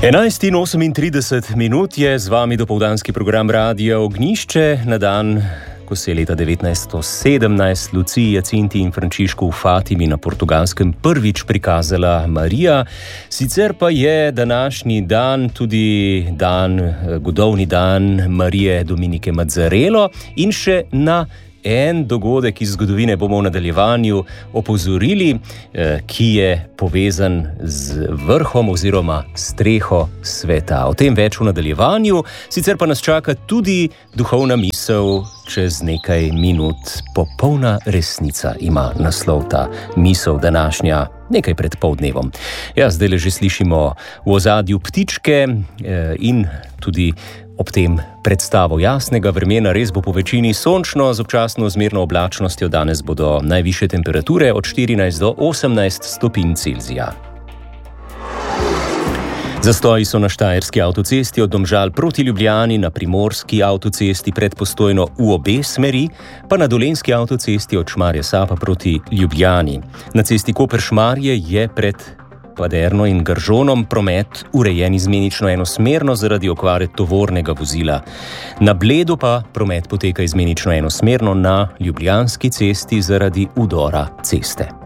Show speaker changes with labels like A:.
A: 11:38 je z vami dopoldanski program Radia Ognjišče na dan, ko se je leta 1917 Luciji, Jacinti in Frančišku v Fatimi na Portugalskem prvič prikazala Marija. Sicer pa je današnji dan tudi godovni dan Marije Dominike Mazzarello in še na en dogodek iz zgodovine bomo v nadaljevanju opozorili, ki je povezan z vrhom oziroma streho sveta. O tem več v nadaljevanju, sicer pa nas čaka tudi duhovna misel čez nekaj minut. Popolna resnica ima naslov ta misel današnja, nekaj pred poldnevom. Ja, zdaj že slišimo v ozadju ptičke in tudi ob tem predstavo jasnega vremena. Res bo po večini sončno z občasno zmerno oblačnostjo. Danes bodo najvišje temperature od 14 do 18 stopinj Celzija. Zastoji so na Štajerski avtocesti od Domžal proti Ljubljani, na Primorski avtocesti pred Postojno v obe smeri, pa na Dolenjski avtocesti od Šmarja Sapa proti Ljubljani. Na cesti Koper-Šmarje je pred Paderno in Gržonom promet urejen izmenično enosmerno zaradi okvare tovornega vozila. Na Bledu pa promet poteka izmenično enosmerno na Ljubljanski cesti zaradi vdora ceste.